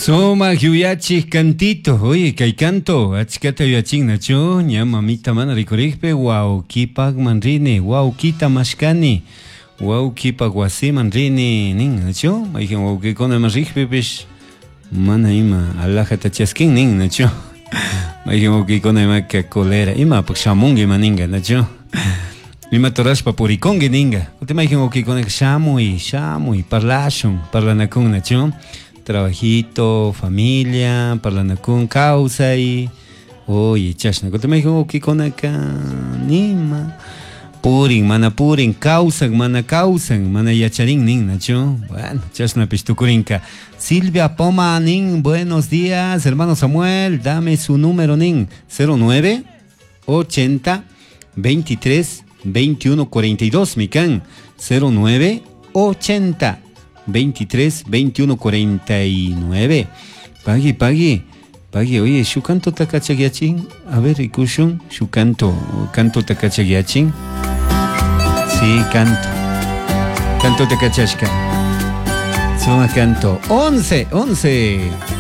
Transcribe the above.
Soma Gyuyachis cantito, oye, que hay canto, achicata yachin nacho, ña mamita mana ricorigpe, wow, kipak manrini, wow, kita mashkani, wow, kipak wasi manrini, ning nacho, maigen wow, que con amarigpe, pesh, mana ima, alaja tachaskin, ning nacho, maigen wow, que con amaca colera, ima, pak shamungi maninga, nacho. Ima torashpa purikongi ninga, te maigen wow, que con shamui, parlashon, parlanakun nacho. Trabajito, familia, parlando con causa y oye, chashna, ¿cómo te me dijo que con acá? Nima, purin, causa, mana yacharin, nin, nacho. Bueno, chashna pistukurinka. Silvia Poma, nin, buenos días, hermano Samuel, dame su número, nin, 09 80 23 21 42, mican, 09 80 23 21 49. Pagui, oye, ¿su canto tacachagiachin? A ver, Ikushun, su canto tacachagiachin. Sí, canto tacachashka. Suma canto. 11.